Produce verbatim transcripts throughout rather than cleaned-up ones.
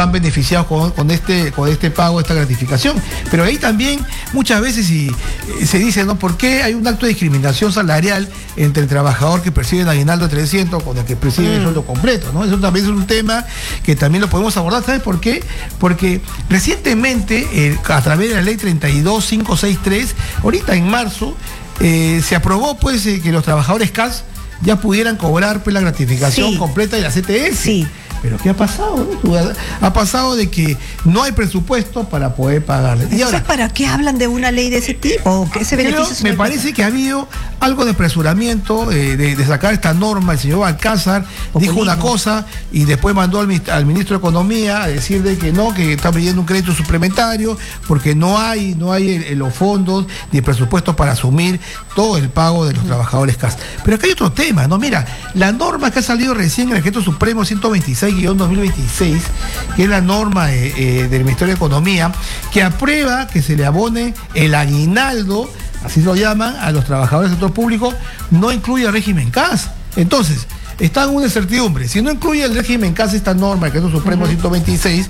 están beneficiados con, con, este, con este pago, esta gratificación. Pero ahí también muchas veces y, eh, se dice, ¿no? ¿Por qué hay un acto de discriminación salarial entre el trabajador que percibe el aguinaldo de trescientos con el que percibe mm. el sueldo completo, ¿no? Eso también es un tema que también lo podemos abordar. ¿Sabes por qué? Porque recientemente, eh, a través de la ley treinta y dos mil quinientos sesenta y tres, ahorita en marzo, eh, se aprobó pues eh, que los trabajadores C A S ya pudieran cobrar pues la gratificación sí. completa de la C T S. Sí. Pero ¿qué ha pasado? ¿No? Ha pasado de que no hay presupuesto para poder pagarle. Y ahora, ¿para qué hablan de una ley de ese tipo? ¿Qué ese beneficio me parece pasa? que ha habido algo de apresuramiento eh, de, de sacar esta norma. El señor Alcázar Populismo. dijo una cosa y después mandó al, al ministro de Economía a decir de que no, que está pidiendo un crédito suplementario porque no hay, no hay el, el, los fondos ni el presupuesto para asumir todo el pago de los trabajadores C A S. Pero acá hay otro tema, ¿no? Mira, la norma que ha salido recién en el Decreto Supremo ciento veintiséis guión dos mil veintiséis, que es la norma eh, eh, del Ministerio de Economía, que aprueba que se le abone el aguinaldo, así lo llaman, a los trabajadores del sector público, no incluye el régimen C A S. Entonces, está en una incertidumbre. Si no incluye el régimen C A S esta norma, el Decreto Supremo uh-huh. ciento veintiséis,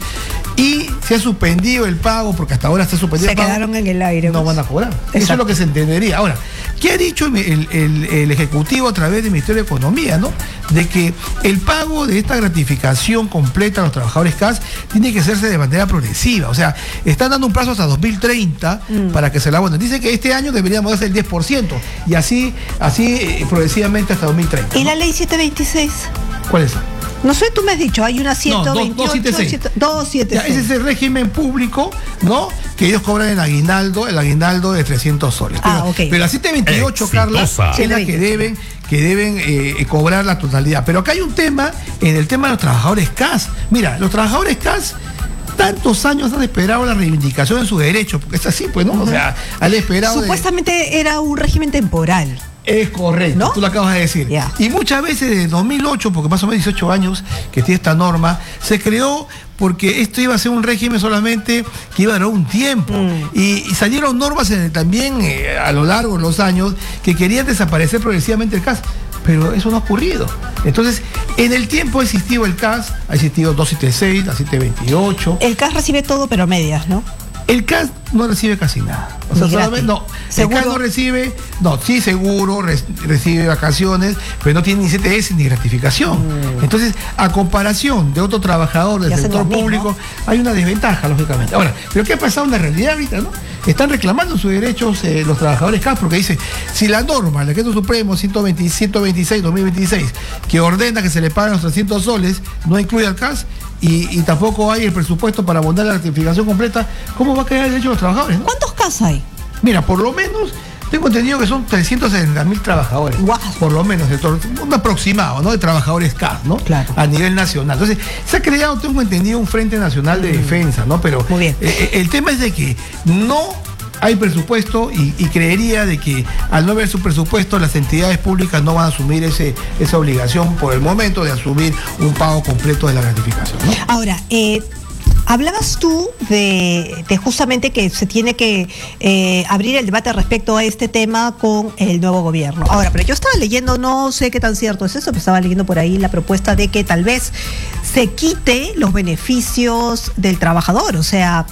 y se ha suspendido el pago, porque hasta ahora está suspendido se el pago, quedaron en el aire. No pues. van a cobrar. Exacto. Eso es lo que se entendería. Ahora, ¿qué ha dicho el, el, el Ejecutivo a través del Ministerio de Economía, ¿no? De que el pago de esta gratificación completa a los trabajadores C A S tiene que hacerse de manera progresiva. O sea, están dando un plazo hasta dos mil treinta mm. para que se la abonen. Dice que este año deberíamos hacer el diez por ciento y así, así eh, progresivamente hasta dos mil treinta. ¿Y ¿no? la ley setecientos veintiséis? ¿Cuál es esa? No sé, tú me has dicho, hay una ciento veintiocho, no, doscientos setenta y seis. doscientos setenta y seis. Ya, ese es el régimen público, ¿no? Que ellos cobran el aguinaldo, el aguinaldo de trescientos soles. Ah, pero, okay. pero la setecientos veintiocho, Carla, es la que deben, que deben eh, cobrar la totalidad. Pero acá hay un tema, en el tema de los trabajadores C A S. Mira, los trabajadores C A S tantos años han esperado la reivindicación de sus derechos, porque es así, pues, ¿no? Uh-huh. O sea, han esperado... Supuestamente de... era un régimen temporal. Es correcto, ¿no? Tú lo acabas de decir. Yeah. Y muchas veces desde dos mil ocho, porque más o menos dieciocho años que tiene esta norma, se creó porque esto iba a ser un régimen solamente que iba a durar un tiempo. Mm. Y, y salieron normas en el, también eh, a lo largo de los años que querían desaparecer progresivamente el C A S. Pero eso no ha ocurrido. Entonces, en el tiempo ha existido el C A S, ha existido doscientos setenta y seis, la setecientos veintiocho. El C A S recibe todo, pero a medias, ¿no? El C A S no recibe casi nada. O sea, solamente, no, el C A S no recibe, no, sí seguro, re, recibe vacaciones, pero no tiene ni C T S ni gratificación. Mm. Entonces, a comparación de otro trabajador del sector público, hay una desventaja, lógicamente. Ahora, pero ¿qué ha pasado en la realidad ahorita, no? Están reclamando sus derechos eh, los trabajadores C A S, porque dice, si la norma, el Decreto Supremo ciento veinte, ciento veintiséis dos mil veintiséis, que ordena que se le paguen los trescientos soles, no incluye al C A S, y, y tampoco hay el presupuesto para abonar la gratificación completa, ¿cómo va a quedar el derecho de los trabajadores, no? ¿Cuántos C A S hay? Mira, por lo menos, tengo entendido que son trescientos setenta mil trabajadores. Wow. Por lo menos, un aproximado, ¿no? De trabajadores C A S, ¿no? Claro. A nivel nacional. Entonces, se ha creado, tengo entendido, un Frente Nacional de mm. Defensa, ¿no? Pero muy bien. Eh, el tema es de que no hay presupuesto y, y creería de que al no haber su presupuesto las entidades públicas no van a asumir ese, esa obligación por el momento de asumir un pago completo de la gratificación, ¿no? Ahora, eh, hablabas tú de, de justamente que se tiene que eh, abrir el debate respecto a este tema con el nuevo gobierno. Ahora, pero yo estaba leyendo, no sé qué tan cierto es eso, pero estaba leyendo por ahí la propuesta de que tal vez se quite los beneficios del trabajador, o sea,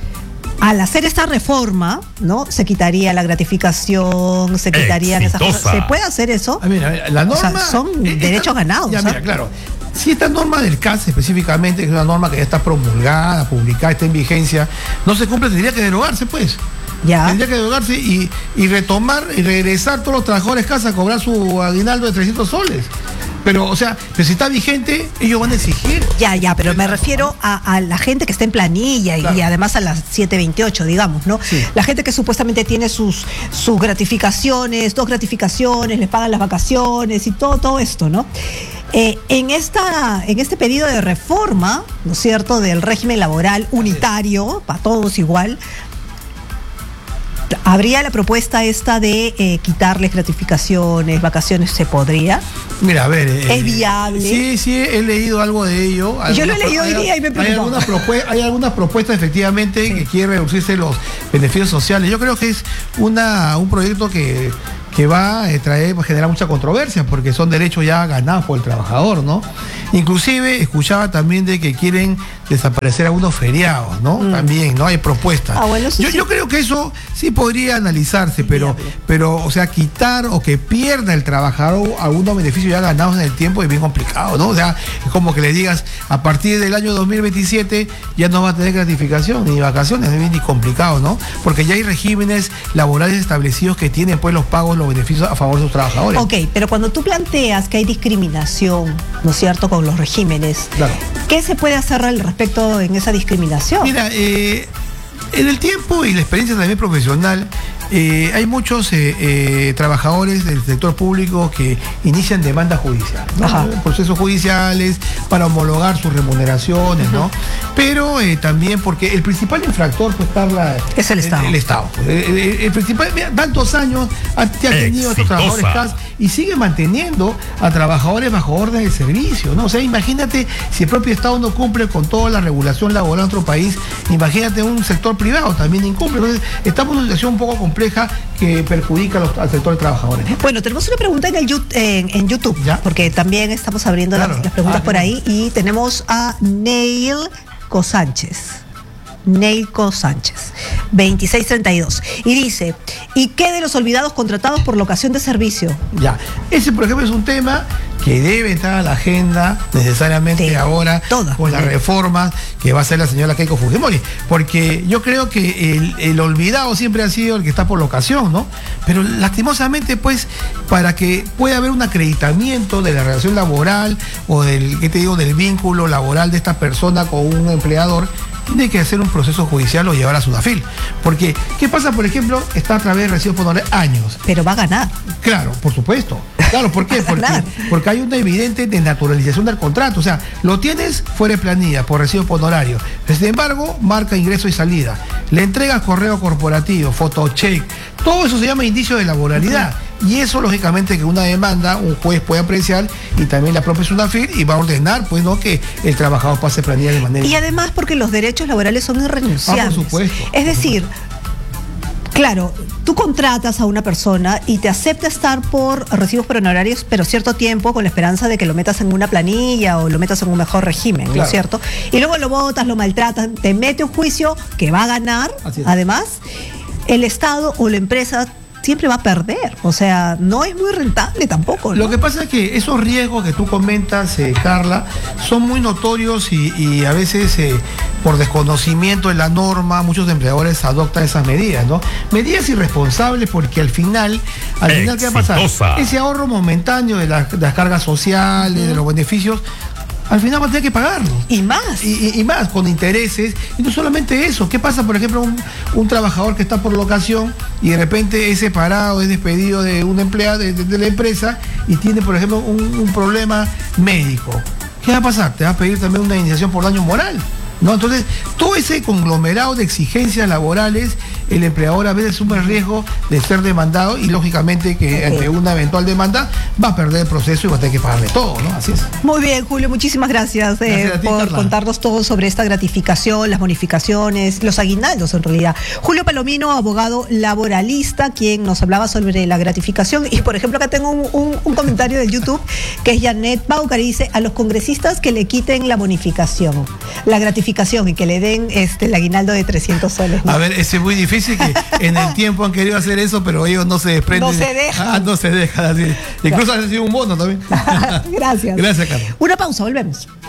al hacer esta reforma, ¿no? Se quitaría la gratificación, se quitarían esas cosas. ¿Se puede hacer eso? A ver, a ver, la norma, o sea, son eh, derechos esta, ganados. Ya, mira, claro. Si esta norma del C A S específicamente, que es una norma que ya está promulgada, publicada, está en vigencia, no se cumple, tendría que derogarse, pues. Ya. Tendría que derogarse y, y retomar y regresar todos los trabajadores C A S a cobrar su aguinaldo de trescientos soles. Pero, o sea, pero si está vigente, ellos van a exigir. Ya, ya, pero me refiero a, a la gente que está en planilla y, claro. y además a las setecientos veintiocho, digamos, ¿no? Sí. La gente que supuestamente tiene sus, sus gratificaciones, dos gratificaciones, les pagan las vacaciones y todo, todo esto, ¿no? Eh, en, esta, en este pedido de reforma, ¿no es cierto?, del régimen laboral unitario, para todos igual, ¿habría la propuesta esta de eh, quitarles gratificaciones, vacaciones? ¿Se podría? Mira, a ver... Eh, ¿Es viable? Sí, sí, he leído algo de ello. Yo lo he leído hoy día y me preocupa. Hay algunas, propue hay algunas propuestas, efectivamente, sí. que quieren reducirse los beneficios sociales. Yo creo que es una, un proyecto que... que va a traer, va a generar mucha controversia, porque son derechos ya ganados por el trabajador, ¿no? Inclusive, escuchaba también de que quieren desaparecer algunos feriados, ¿no? Mm. También, ¿no? Hay propuestas. Ah, bueno, yo, sí. yo creo que eso sí podría analizarse, pero, pero, o sea, quitar o que pierda el trabajador algunos beneficios ya ganados en el tiempo es bien complicado, ¿no? O sea, es como que le digas, a partir del año dos mil veintisiete ya no va a tener gratificación ni vacaciones, es bien complicado, ¿no? Porque ya hay regímenes laborales establecidos que tienen pues los pagos, los beneficios a favor de sus trabajadores. Ok, pero cuando tú planteas que hay discriminación, ¿no es cierto?, con los regímenes, claro. ¿Qué se puede hacer al respecto en esa discriminación? Mira, eh, en el tiempo y la experiencia también profesional, eh, hay muchos eh, eh, trabajadores del sector público que inician demandas judiciales, ¿no? Procesos judiciales para homologar sus remuneraciones, uh-huh. ¿no? Pero eh, también porque el principal infractor, pues, Carla, es el Estado. El, el Estado. El, el, el principal, mira, tantos años ha, te ha tenido a estos trabajadores C A S y sigue manteniendo a trabajadores bajo orden de servicio, ¿no? O sea, imagínate si el propio Estado no cumple con toda la regulación laboral en otro país, imagínate un sector privado también incumple. Entonces, estamos en una situación un poco compleja que perjudica a los, al sector de trabajadores. Bueno, tenemos una pregunta en, el, en, en YouTube, ¿ya? Porque también estamos abriendo claro. las, las preguntas ah, por ahí y tenemos a Neil Cosánchez. Neilco Sánchez, veintiséis treinta y dos. Y dice, ¿y qué de los olvidados contratados por locación de servicio? Ya, ese por ejemplo es un tema que debe estar a la agenda necesariamente sí, ahora toda, con las reformas que va a hacer la señora Keiko Fujimori, porque yo creo que el, el olvidado siempre ha sido el que está por locación, ¿no? Pero lastimosamente, pues, para que pueda haber un acreditamiento de la relación laboral o del, ¿qué te digo?, del vínculo laboral de esta persona con un empleador, tiene que hacer un proceso judicial o llevar a SUNAFIL. Porque, ¿qué pasa, por ejemplo? Está a través de recibos por años. Pero va a ganar. Claro, por supuesto. Claro, ¿por qué? Porque, porque hay una evidente desnaturalización del contrato. O sea, lo tienes fuera de planilla por recibo por honorario. Sin embargo, marca ingreso y salida. Le entregas correo corporativo, fotocheck. Todo eso se llama indicio de laboralidad. Y eso, lógicamente, que una demanda, un juez puede apreciar y también la propia SUNAFIL y va a ordenar, pues, no que el trabajador pase planilla de manera. Y además porque los derechos laborales son irrenunciables. Ah, por supuesto. Es decir, claro, tú contratas a una persona y te acepta estar por recibos por honorarios, pero cierto tiempo con la esperanza de que lo metas en una planilla o lo metas en un mejor régimen, claro. ¿no es cierto? Y luego lo botas, lo maltratas, te mete un juicio que va a ganar, además, el Estado o la empresa siempre va a perder, o sea, no es muy rentable tampoco, ¿no? Lo que pasa es que esos riesgos que tú comentas, eh, Carla, son muy notorios y, y a veces eh, por desconocimiento de la norma, muchos empleadores adoptan esas medidas, ¿no? Medidas irresponsables porque al final, al final, ¿qué va a pasar? Ese ahorro momentáneo de, la, de las cargas sociales, uh-huh. de los beneficios, al final va a tener que pagarlo. Y más. Y, y, y más, con intereses. Y no solamente eso. ¿Qué pasa, por ejemplo, un, un trabajador que está por locación y de repente es separado, es despedido de un empleado de, de, de la empresa y tiene, por ejemplo, un, un problema médico? ¿Qué va a pasar? Te va a pedir también una indemnización por daño moral, ¿no? Entonces, todo ese conglomerado de exigencias laborales, el empleador a veces asume el riesgo de ser demandado y lógicamente que okay. ante una eventual demanda va a perder el proceso y va a tener que pagarle todo, ¿no? Así es. Muy bien, Julio, muchísimas gracias, eh, gracias ti, por Carla. Contarnos todo sobre esta gratificación, las bonificaciones, los aguinaldos en realidad. Julio Palomino, abogado laboralista, quien nos hablaba sobre la gratificación. Y por ejemplo, acá tengo un, un, un comentario de YouTube que es Janet Paucar y dice: a los congresistas que le quiten la bonificación, la gratificación y que le den este, el aguinaldo de trescientos soles, ¿no? A ver, es muy difícil que en el tiempo han querido hacer eso, pero ellos no se desprenden. No se dejan. Ah, no se dejan. Así. Incluso han sido un bono también. Gracias. Gracias, Carlos. Una pausa, volvemos.